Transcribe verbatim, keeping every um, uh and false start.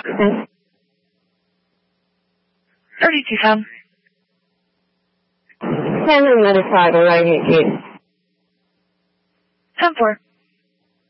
thirty-two, Tom. Send another five, right here, kid. ten four.